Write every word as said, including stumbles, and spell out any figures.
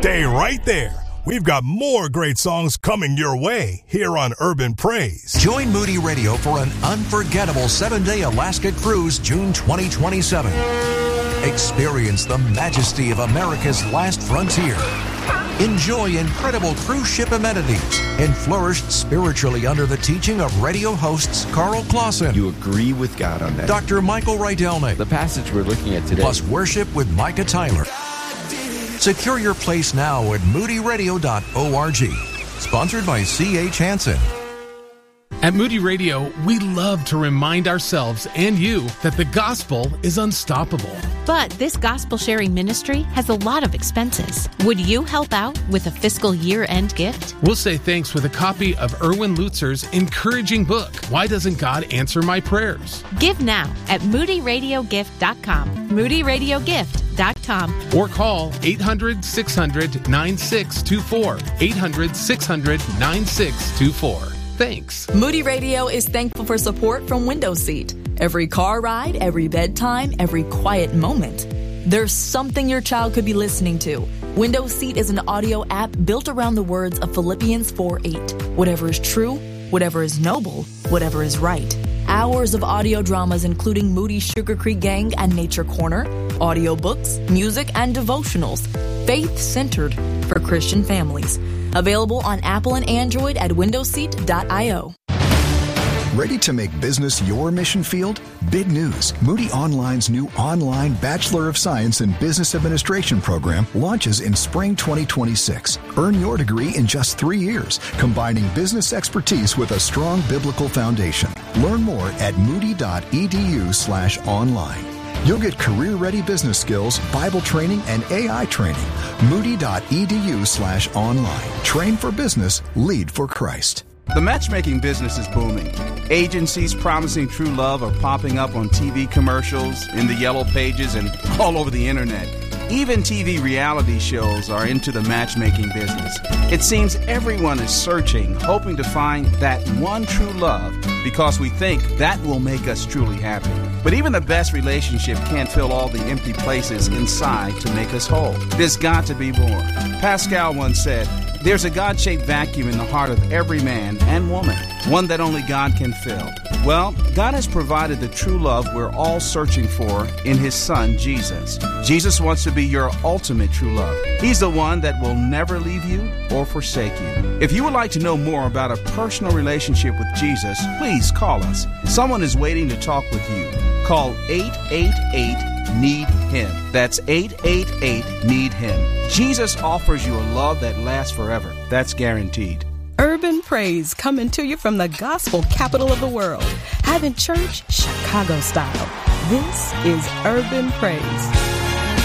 Stay right there. We've got more great songs coming your way here on Urban Praise. Join Moody Radio for an unforgettable seven-day Alaska cruise June twenty twenty-seven. Experience the majesty of America's last frontier. Enjoy incredible cruise ship amenities and flourish spiritually under the teaching of radio hosts Carl Clausen. You agree with God on that. Doctor Michael Rydelnik. The passage we're looking at today. Plus worship with Micah Tyler. Secure your place now at moody radio dot org. Sponsored by C H Hansen. At Moody Radio, we love to remind ourselves and you that the gospel is unstoppable. But this gospel sharing ministry has a lot of expenses. Would you help out with a fiscal year-end gift? We'll say thanks with a copy of Erwin Lutzer's encouraging book, Why Doesn't God Answer My Prayers? Give now at moody radio gift dot com. moody radio gift dot com. Or call eight hundred, six hundred, nine six two four. eight hundred, six hundred, nine six two four. Thanks. Moody Radio is thankful for support from Window Seat. Every car ride, every bedtime, every quiet moment. There's something your child could be listening to. Window Seat is an audio app built around the words of Philippians four eight. Whatever is true, whatever is noble, whatever is right. Hours of audio dramas including Moody's Sugar Creek Gang and Nature Corner, audiobooks, music, and devotionals. Faith-centered for Christian families. Available on Apple and Android at window seat dot io. Ready to make business your mission field? Big news. Moody Online's new online Bachelor of Science in Business Administration program launches in spring twenty twenty-six. Earn your degree in just three years, combining business expertise with a strong biblical foundation. Learn more at moody dot e d u slash online. You'll get career-ready business skills, Bible training, and A I training. moody dot e d u slash online. Train for business, lead for Christ. The matchmaking business is booming. Agencies promising true love are popping up on T V commercials, in the yellow pages, and all over the internet. Even T V reality shows are into the matchmaking business. It seems everyone is searching, hoping to find that one true love because we think that will make us truly happy. But even the best relationship can't fill all the empty places inside to make us whole. There's got to be more. Pascal once said, "There's a God-shaped vacuum in the heart of every man and woman, one that only God can fill." Well, God has provided the true love we're all searching for in His Son, Jesus. Jesus wants to be your ultimate true love. He's the one that will never leave you or forsake you. If you would like to know more about a personal relationship with Jesus, please call us. Someone is waiting to talk with you. Call eight eight eight, need him. That's eight eight eight, need him. Jesus offers you a love that lasts forever. That's guaranteed. Urban Praise coming to you from the gospel capital of the world. Having church Chicago style. This is Urban Praise.